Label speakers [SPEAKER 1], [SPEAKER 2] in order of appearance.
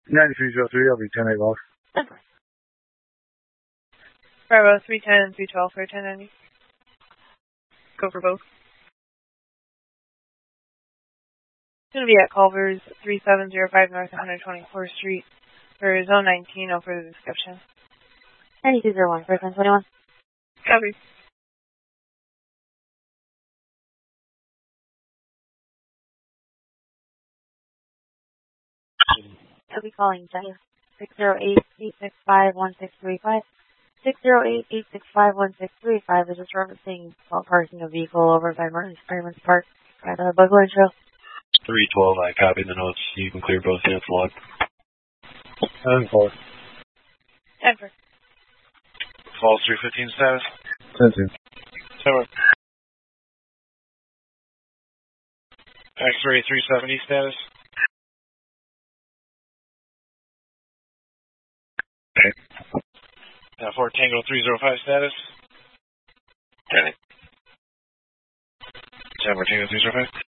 [SPEAKER 1] 9303, I'll be 10-8 lost.
[SPEAKER 2] Bravo, 310 and 312 for 1090. Go for both. It's going to be at Culver's, 3705 North 124th Street for Zone 19. No further description.
[SPEAKER 3] 9201 for 1021.
[SPEAKER 2] Copy.
[SPEAKER 3] I'll be calling Jenny. 608-865-1635. 608-865-1635 is just referencing while parking a vehicle over by Martin's Fireman's Park by the Bugler Trail.
[SPEAKER 4] 312, I copied the notes. You can clear both units log.
[SPEAKER 1] 10-4.
[SPEAKER 2] 10-4.
[SPEAKER 4] Falls 315 status.
[SPEAKER 1] 10-2.
[SPEAKER 4] 10-1. X-ray 370 status.
[SPEAKER 1] Okay.
[SPEAKER 4] Fort Tango 305 status. 10-8. Fort Tango 305.